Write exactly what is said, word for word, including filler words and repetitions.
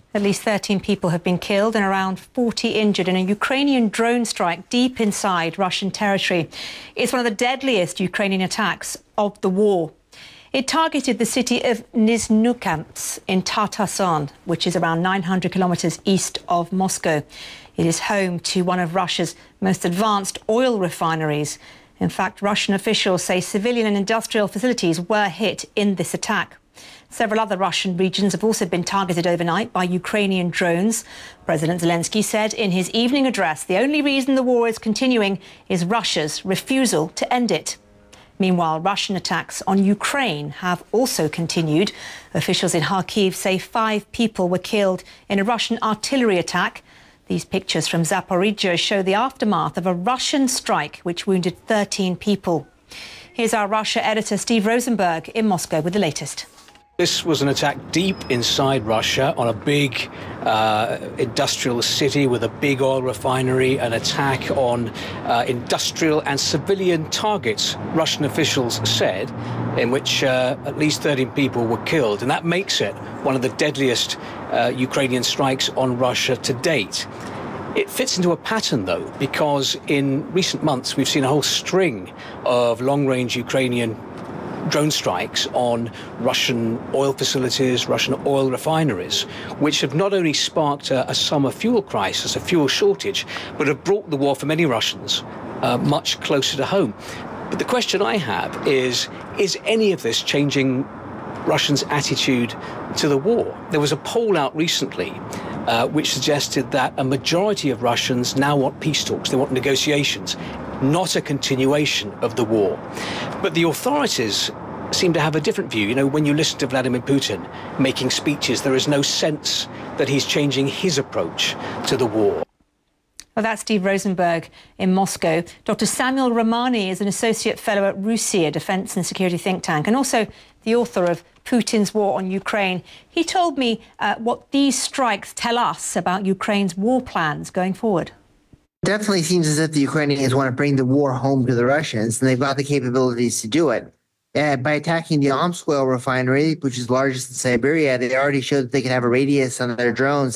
At least thirteen people have been killed and around forty injured in a Ukrainian drone strike deep inside Russian territory. It's one of the deadliest Ukrainian attacks of the war. It targeted the city of Nizhny-Novgorod in Tatarstan, which is around nine hundred kilometres east of Moscow. It is home to one of Russia's most advanced oil refineries. In fact, Russian officials say civilian and industrial facilities were hit in this attack. Several other Russian regions have also been targeted overnight by Ukrainian drones. President Zelensky said in his evening address the only reason the war is continuing is Russia's refusal to end it. Meanwhile, Russian attacks on Ukraine have also continued. Officials in Kharkiv say five people were killed in a Russian artillery attack. These pictures from Zaporizhzhia show the aftermath of a Russian strike which wounded thirteen people. Here's our Russia editor Steve Rosenberg in Moscow with the latest. This was an attack deep inside Russia on a big uh, industrial city with a big oil refinery, an attack on uh, industrial and civilian targets, Russian officials said, in which uh, at least thirteen people were killed. And that makes it one of the deadliest uh, Ukrainian strikes on Russia to date. It fits into a pattern, though, because in recent months we've seen a whole string of long-range Ukrainian drone strikes on Russian oil facilities, Russian oil refineries, which have not only sparked a, a summer fuel crisis, a fuel shortage, but have brought the war for many Russians uh, much closer to home. But the question I have is, is any of this changing Russians' attitude to the war? There was a poll out recently uh, which suggested that a majority of Russians now want peace talks, they want negotiations, not a continuation of the war. But the authorities seem to have a different view. You know, when you listen to Vladimir Putin making speeches, there is no sense that he's changing his approach to the war. Well, that's Steve Rosenberg in Moscow. Doctor Samuel Ramani is an associate fellow at RUSI, a defence and security think tank, and also the author of Putin's War on Ukraine. He told me uh, what these strikes tell us about Ukraine's war plans going forward. Definitely seems as if the Ukrainians want to bring the war home to the Russians, and they've got the capabilities to do it. Uh, by attacking the Omsk oil refinery, which is largest in Siberia, they already showed that they can have a radius on their drones